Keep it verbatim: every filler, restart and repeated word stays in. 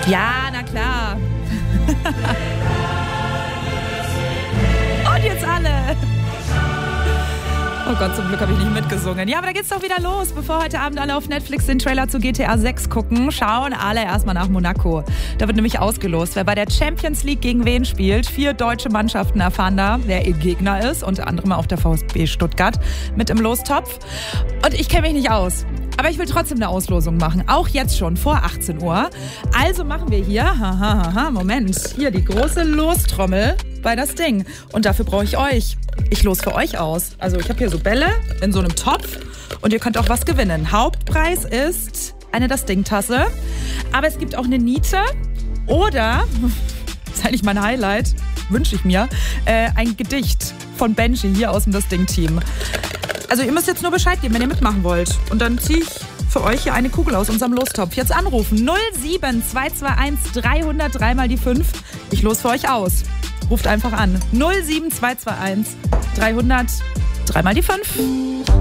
Ja, na klar. Und jetzt alle. Oh Gott, zum Glück habe ich nicht mitgesungen. Ja, aber da geht's doch wieder los. Bevor heute Abend alle auf Netflix den Trailer zu G T A sechs gucken, schauen alle erstmal nach Monaco. Da wird nämlich ausgelost, wer bei der Champions League gegen wen spielt. Vier deutsche Mannschaften erfahren da, wer ihr Gegner ist. Unter anderem auch der VfB Stuttgart mit im Lostopf. Und ich kenne mich nicht aus. Aber ich will trotzdem eine Auslosung machen. Auch jetzt schon, vor achtzehn Uhr. Also machen wir hier, haha, haha, Moment, hier die große Lostrommel bei das Ding. Und dafür brauche ich euch. Ich los für euch aus. Also ich habe hier so Bälle in so einem Topf und ihr könnt auch was gewinnen. Hauptpreis ist eine Das Ding-Tasse. Aber es gibt auch eine Niete oder, das ist eigentlich mein Highlight, wünsche ich mir, äh, ein Gedicht von Benji hier aus dem Das Ding-Team. Also ihr müsst jetzt nur Bescheid geben, wenn ihr mitmachen wollt. Und dann ziehe ich für euch hier eine Kugel aus unserem Lostopf. Jetzt anrufen null sieben zwei zwei eins drei null null drei mal die fünf. Ich los für euch aus. Ruft einfach an. null sieben zwei zwei eins drei null null drei mal die fünf.